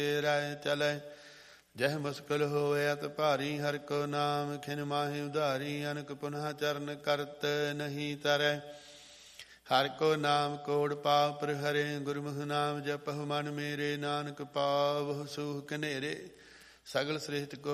ਰਾਇ ਚਲੈ। ਜਹ ਮੁਸਕਲ ਹੋਇ ਅਤ ਭਾਰੀ, ਹਰਿ ਕੋ ਨਾਮ ਖਿਨ ਮਾਹਿ ਉਧਾਰੀ। ਅਨਕ ਪੁਨਹ ਚਰਨ ਕਰਤ ਨਹੀਂ ਤਰੈ, ਹਰਿ ਕੋ ਨਾਮ ਕੋੜ ਪਾਪ ਹਰੇ। ਗੁਰਮੁਖ ਨਾਮ ਜਪਹੁ ਮਨ ਮੇਰੇ, ਨਾਨਕ ਪਾਵਹੁ ਸੂਹ ਕਨੇਰੇ। ਸਗਲ ਸ੍ਰਿਸ਼ਟ ਕੋ